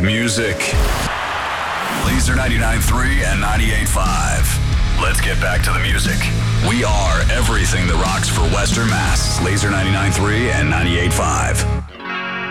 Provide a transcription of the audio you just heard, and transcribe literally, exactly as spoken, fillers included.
rock music. Laser ninety-nine point three and ninety-eight point five. Let's get back to the music. We are everything that rocks for Western Mass. Laser ninety-nine point three and ninety-eight point five.